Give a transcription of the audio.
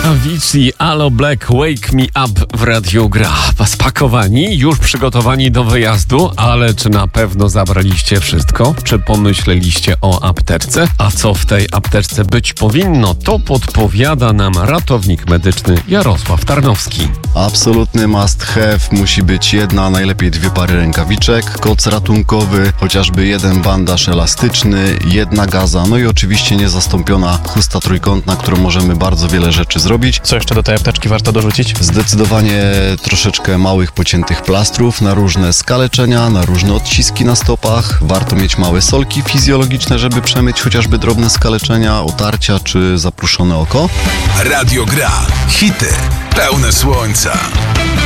Avicii, Aloe Black, Wake Me Up w Radiu Gra. Spakowani, już przygotowani do wyjazdu, ale czy na pewno zabraliście wszystko? Czy pomyśleliście o apteczce? A co w tej apteczce być powinno? To podpowiada nam ratownik medyczny Jarosław Tarnowski. Absolutny must have, musi być jedna, najlepiej 2 pary rękawiczek, koc ratunkowy, chociażby 1 bandaż elastyczny, 1 gaza, no i oczywiście niezastąpiona chusta trójkątna, którą możemy bardzo wiele rzeczy zrobić. Co jeszcze do tej apteczki warto dorzucić? Zdecydowanie troszeczkę małych, pociętych plastrów na różne skaleczenia, na różne odciski na stopach. Warto mieć małe solki fizjologiczne, żeby przemyć chociażby drobne skaleczenia, otarcia czy zapruszone oko. Radio Gra. Hity pełne słońca.